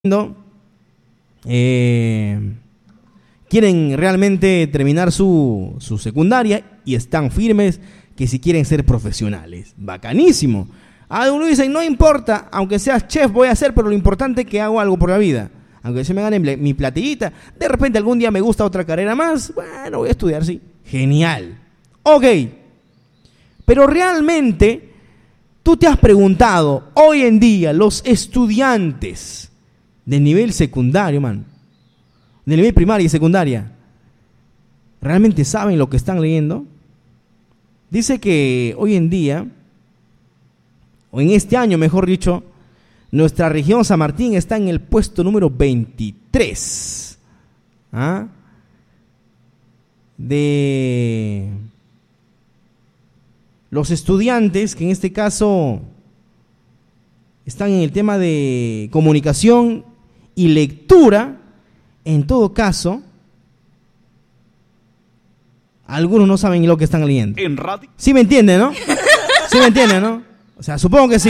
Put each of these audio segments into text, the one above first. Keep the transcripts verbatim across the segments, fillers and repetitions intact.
eh, quieren realmente terminar su, su secundaria y están firmes que si quieren ser profesionales. Bacanísimo. Algunos dicen, no importa, aunque seas chef voy a hacer, pero lo importante es que hago algo por la vida. Aunque se me gane mi platillita, de repente algún día me gusta otra carrera más, bueno, voy a estudiar, sí. Genial. Ok. Pero realmente, tú te has preguntado, hoy en día, los estudiantes de nivel secundario, man, de nivel primaria y secundaria, ¿realmente saben lo que están leyendo? Dice que hoy en día, o en este año, mejor dicho, nuestra región San Martín está en el puesto número veintitrés. ¿Ah? De los estudiantes que en este caso están en el tema de comunicación y lectura. En todo caso, algunos no saben lo que están leyendo. En radio. ¿Sí me entienden, no? ¿Sí me entienden, no? O sea, supongo que sí.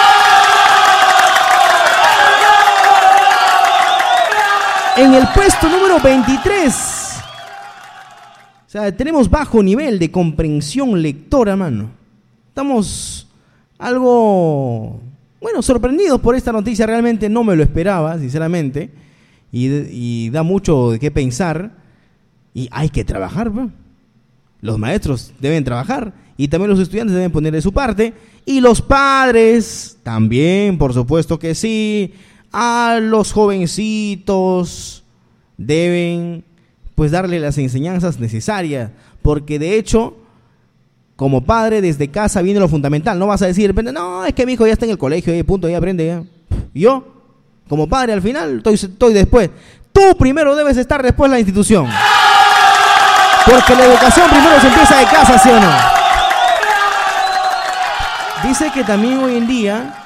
En el puesto número veintitrés. O sea, tenemos bajo nivel de comprensión lectora, mano. Estamos algo, bueno, sorprendidos por esta noticia. Realmente no me lo esperaba, sinceramente. Y, y da mucho de qué pensar. Y hay que trabajar, ¿no? Los maestros deben trabajar. Y también los estudiantes deben poner de su parte. Y los padres también, por supuesto que sí. A los jovencitos deben pues darle las enseñanzas necesarias, porque de hecho como padre desde casa viene lo fundamental. No vas a decir, no, es que mi hijo ya está en el colegio, y punto, ya aprende ya. Yo, como padre al final, estoy, estoy después. Tú primero debes estar después en la institución, porque la educación primero se empieza de casa, ¿sí o no? Dice que también hoy en día